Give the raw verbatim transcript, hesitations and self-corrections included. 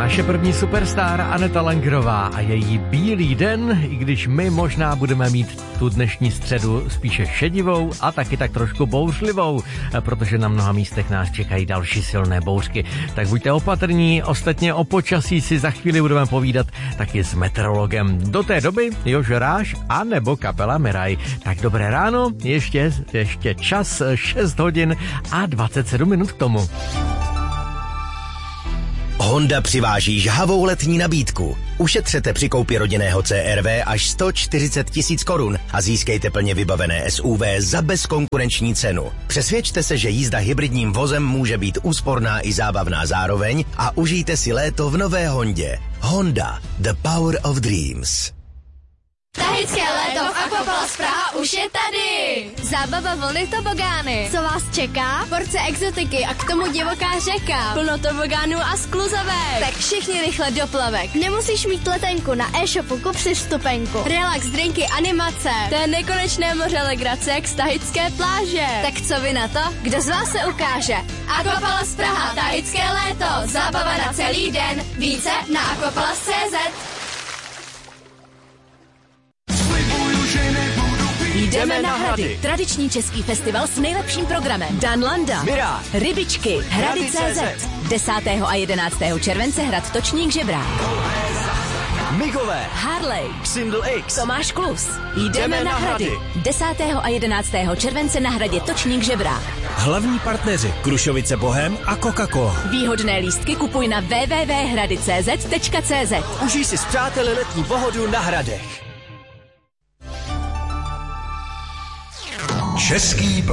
naše první superstar Aneta Langerová a její Bílý den, i když my možná budeme mít tu dnešní středu spíše šedivou a taky tak trošku bouřlivou, protože na mnoha místech nás čekají další silné bouřky. Tak buďte opatrní, ostatně o počasí si za chvíli budeme povídat taky s meteorologem. Do té doby Jož Ráš a nebo kapela Miraj. Tak dobré ráno, ještě, ještě čas šest hodin a dvacet sedm minut k tomu. Honda přiváží žhavou letní nabídku. Ušetřete při koupi rodinného C R V až sto čtyřicet tisíc korun a získejte plně vybavené S U V za bezkonkurenční cenu. Přesvědčte se, že jízda hybridním vozem může být úsporná i zábavná zároveň a užijte si léto v nové Hondě. Honda, the power of dreams. Tahické léto v Aquapalace Praha už je tady! Zábava, vlny, tobogány. Co vás čeká? Porce exotiky a k tomu divoká řeka. Plno tobogánů a skluzavek. Tak všichni rychle do plavek. Nemusíš mít letenku, na e-shopu kup si vstupenku. Relax, drinky, animace. To je nekonečné moře legrace k Tahické pláže. Tak co vy na to? Kdo z vás se ukáže? Aquapalace Praha, Tahické léto. Zábava na celý den. Více na aquapalace tečka cé zet. Jdeme na Hrady. Tradiční český festival s nejlepším programem. Dan Landa, Mirá, Rybičky, Hrady tečka cé zet. desátého a jedenáctého července Hrad Točník Žebrák. Migové, Harley, Xindl X, Tomáš Klus. Jdeme, Jdeme na na Hrady. Hrady. desátého a jedenáctého července na Hradě Točník Žebrák. Hlavní partneři Krušovice Bohem a Coca-Cola. Výhodné lístky kupuj na w w w tečka hrady tečka cé zet tečka cé zet. Užij si s přáteli letní pohodu na Hradech. Český